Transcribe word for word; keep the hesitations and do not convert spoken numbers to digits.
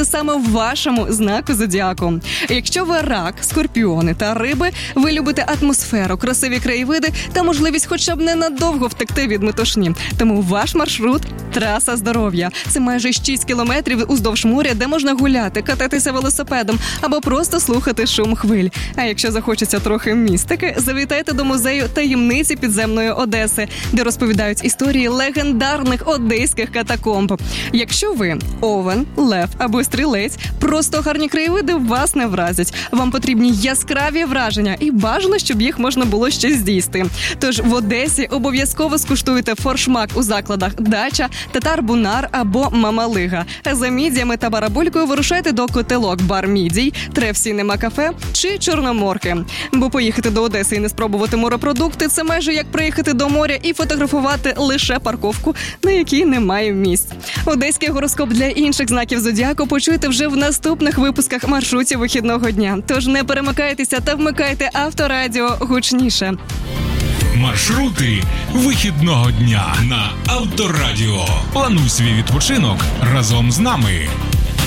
бути саме в вашому знаку зодіаку. Якщо ви рак, скорпіони та риби, ви любите атмосферу, красиві краєвиди та можливість хоча б ненадовго втекти від метушні. Тому ваш маршрут – траса здоров'я. Це майже шість кілометрів уздовж моря, де можна гуляти, кататися велосипедом або просто слухати шум хвиль. А якщо захочеться трохи містики, завітайте до музею таємниці підземної Одеси, де розповідають історії легендарних одеських катакомб. Якщо ви овен, лев або стрілець, просто гарні краєвиди вас не вразять. Вам потрібні яскраві враження і бажано, щоб їх можна було ще з'їсти. Тож в Одесі обов'язково скуштуйте форшмак у закладах «Дача», «Татар-Бунар» або «Мамалига». За мідіями та барабулькою вирушайте до «Котелок», «Бар Мідій», «Треф Сінема Кафе» чи «Чорноморки». Бо поїхати до Одеси і не спробувати морепродукти – це майже як приїхати до моря і фотографувати лише парковку, на якій немає місць. Одеський гороскоп для інших знаків зодіаку почуєте вже в наступних випусках маршрутів вихідного дня. Тож не перемикайтеся та вмикайте Авторадіо гучніше. Маршрути вихідного дня на Авторадіо. Плануй свій відпочинок разом з нами.